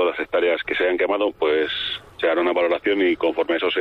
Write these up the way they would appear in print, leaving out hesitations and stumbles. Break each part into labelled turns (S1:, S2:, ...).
S1: todas las hectáreas que se hayan quemado, pues se hará una valoración y conforme a eso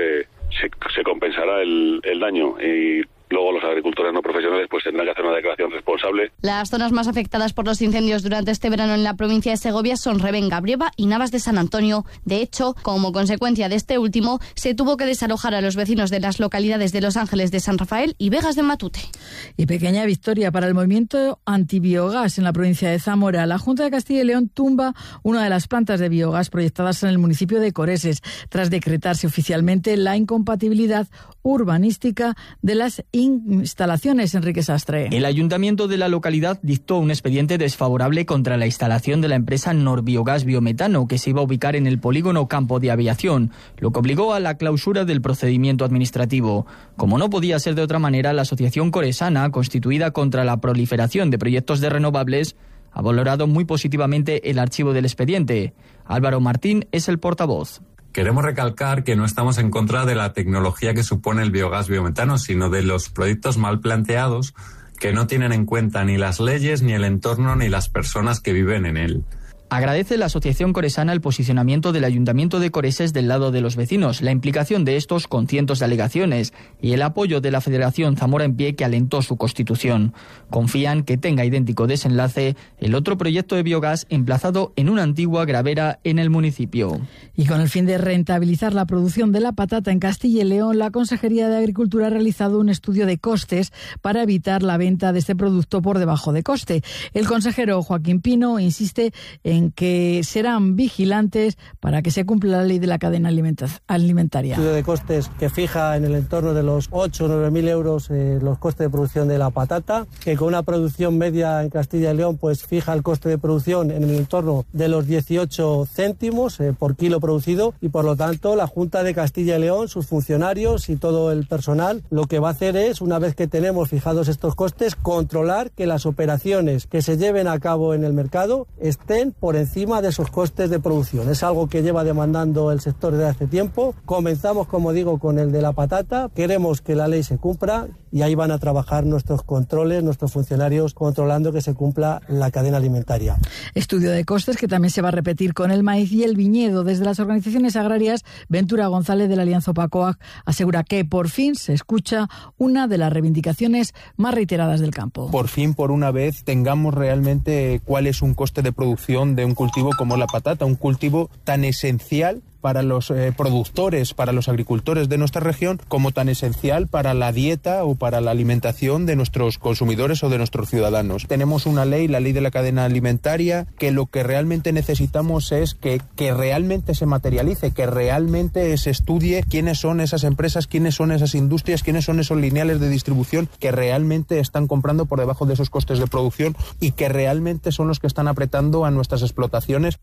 S1: se compensará el daño. Y luego los agricultores no profesionales pues tendrán que hacer una declaración responsable.
S2: Las zonas más afectadas por los incendios durante este verano en la provincia de Segovia son Revenga, Brieva y Navas de San Antonio. De hecho, como consecuencia de este último, se tuvo que desalojar a los vecinos de las localidades de Los Ángeles de San Rafael y Vegas de Matute.
S3: Y pequeña victoria para el movimiento antibiogás en la provincia de Zamora. La Junta de Castilla y León tumba una de las plantas de biogás proyectadas en el municipio de Coreses, tras decretarse oficialmente la incompatibilidad urbanística de las instalaciones. Enrique Sastre.
S4: El ayuntamiento de la localidad dictó un expediente desfavorable contra la instalación de la empresa Norbiogás Biometano, que se iba a ubicar en el polígono Campo de Aviación, lo que obligó a la clausura del procedimiento administrativo. Como no podía ser de otra manera, la asociación coresana, constituida contra la proliferación de proyectos de renovables, ha valorado muy positivamente el archivo del expediente. Álvaro Martín es el portavoz.
S5: Queremos recalcar que no estamos en contra de la tecnología que supone el biogás biometano, sino de los proyectos mal planteados que no tienen en cuenta ni las leyes, ni el entorno, ni las personas que viven en él.
S4: Agradece la asociación coresana el posicionamiento del Ayuntamiento de Coreses del lado de los vecinos, la implicación de estos con cientos de alegaciones y el apoyo de la Federación Zamora en Pie, que alentó su constitución. Confían que tenga idéntico desenlace el otro proyecto de biogás emplazado en una antigua gravera en el municipio.
S3: Y con el fin de rentabilizar la producción de la patata en Castilla y León, la Consejería de Agricultura ha realizado un estudio de costes para evitar la venta de este producto por debajo de coste. El consejero Joaquín Pino insiste en que serán vigilantes para que se cumpla la ley de la cadena alimentaria.
S6: Estudio de costes que fija en el entorno de los 8 o 9.000 euros los costes de producción de la patata, que con una producción media en Castilla y León pues fija el coste de producción en el entorno de los 18 céntimos por kilo producido, y por lo tanto la Junta de Castilla y León, sus funcionarios y todo el personal, lo que va a hacer es, una vez que tenemos fijados estos costes, controlar que las operaciones que se lleven a cabo en el mercado estén por encima de esos costes de producción. Es algo que lleva demandando el sector desde hace tiempo. Comenzamos, como digo, con el de la patata. Queremos que la ley se cumpla y ahí van a trabajar nuestros controles, nuestros funcionarios, controlando que se cumpla la cadena alimentaria.
S3: Estudio de costes que también se va a repetir con el maíz y el viñedo. Desde las organizaciones agrarias, Ventura González de la Alianza Opacoag asegura que por fin se escucha una de las reivindicaciones más reiteradas del campo.
S7: Por fin, por una vez, tengamos realmente cuál es un coste de producción de un cultivo como la patata, un cultivo tan esencial para los productores, para los agricultores de nuestra región, como tan esencial para la dieta o para la alimentación de nuestros consumidores o de nuestros ciudadanos. Tenemos una ley, la ley de la cadena alimentaria, que lo que realmente necesitamos es que realmente se materialice, que realmente se estudie quiénes son esas empresas, quiénes son esas industrias, quiénes son esos lineales de distribución que realmente están comprando por debajo de esos costes de producción y que realmente son los que están apretando a nuestras explotaciones.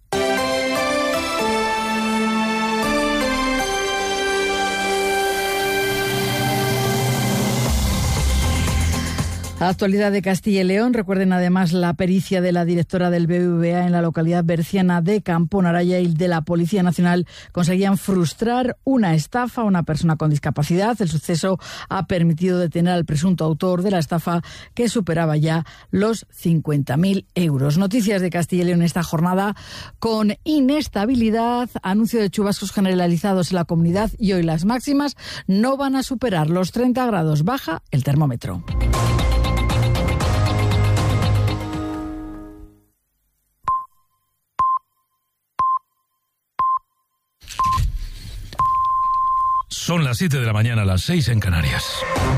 S3: Actualidad de Castilla y León. Recuerden además la pericia de la directora del BBVA en la localidad berciana de Camponaraya y de la Policía Nacional conseguían frustrar una estafa a una persona con discapacidad. El suceso ha permitido detener al presunto autor de la estafa, que superaba ya los 50.000 euros. Noticias de Castilla y León esta jornada con inestabilidad, anuncio de chubascos generalizados en la comunidad y hoy las máximas no van a superar los 30 grados. Baja el termómetro.
S8: Son las 7 de la mañana, las 6 en Canarias.